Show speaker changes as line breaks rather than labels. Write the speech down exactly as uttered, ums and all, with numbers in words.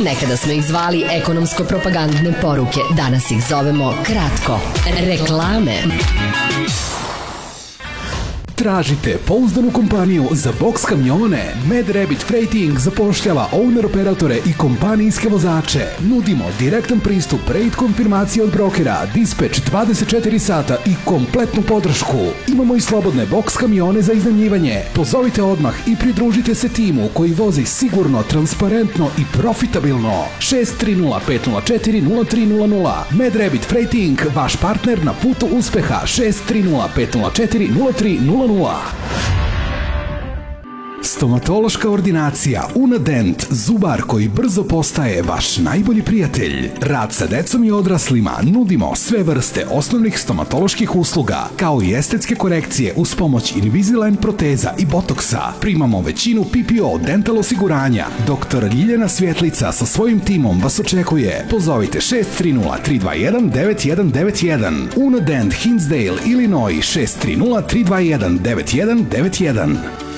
Nekada smo ih zvali ekonomsko-propagandne poruke, danas ih zovemo kratko. Reklame.
Tražite pouzdanu kompaniju za boks kamione? Mad Rabbit Freighting zapošljava owner operatore i kompanijske vozače. Nudimo direktan pristup, rate konfirmacije od brokera, dispatch dvadeset četiri sata i kompletnu podršku. Imamo i slobodne boks kamione za iznajmljivanje. Pozovite odmah i pridružite se timu koji vozi sigurno, transparentno i profitabilno. šest tri nula pet nula četiri nula tri nula nula. Mad Rabbit Freighting, vaš partner na putu uspeha. šest tri nula pet nula četiri nula tri nula nula. Stomatološka ordinacija Unadent, zubar koji brzo postaje vaš najbolji prijatelj. Rad sa decom i odraslima, nudimo sve vrste osnovnih stomatoloških usluga, kao i estetske korekcije uz pomoć Invisalign proteza i botoksa. Primamo većinu P P O dental osiguranja. Doktor Ljiljana Svjetlica sa svojim timom vas očekuje. Pozovite šest tri nula tri dva jedan devet jedan devet jedan. Unadent, Hinsdale, Illinois šest tri nula tri dva jedan devet jedan devet jedan.